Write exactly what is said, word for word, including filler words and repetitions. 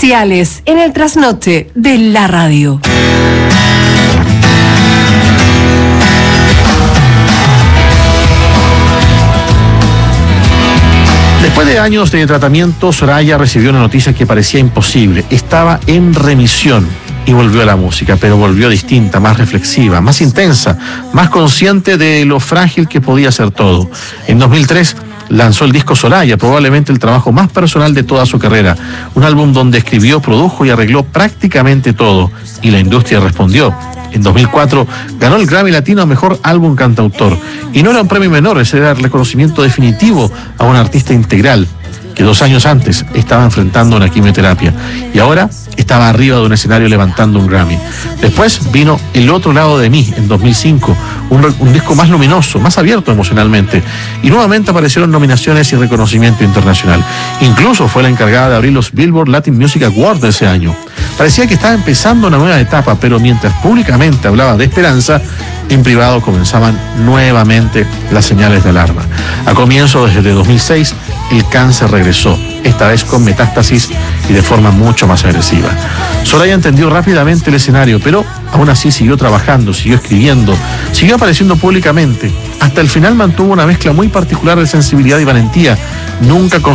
Especiales en el trasnoche de la radio. Después de años de tratamiento, Soraya recibió una noticia que parecía imposible. Estaba en remisión y volvió a la música, pero volvió distinta, más reflexiva, más intensa, más consciente de lo frágil que podía ser todo. En dos mil tres lanzó el disco Soraya, probablemente el trabajo más personal de toda su carrera. Un álbum donde escribió, produjo y arregló prácticamente todo. Y la industria respondió. En dos mil cuatro ganó el Grammy Latino a Mejor Álbum Cantautor. Y no era un premio menor, ese era el reconocimiento definitivo a un artista integral que dos años antes estaba enfrentando una quimioterapia y ahora estaba arriba de un escenario levantando un Grammy. Después vino El Otro Lado de Mí en dos mil cinco, un, un disco más luminoso, más abierto emocionalmente, y nuevamente aparecieron nominaciones y reconocimiento internacional. Incluso fue la encargada de abrir los Billboard Latin Music Awards de ese año. Parecía que estaba empezando una nueva etapa, pero mientras públicamente hablaba de esperanza, en privado comenzaban nuevamente las señales de alarma. A comienzos desde dos mil seis, el cáncer regresó, esta vez con metástasis y de forma mucho más agresiva. Soraya entendió rápidamente el escenario, pero aún así siguió trabajando, siguió escribiendo, siguió apareciendo públicamente. Hasta el final mantuvo una mezcla muy particular de sensibilidad y valentía, nunca con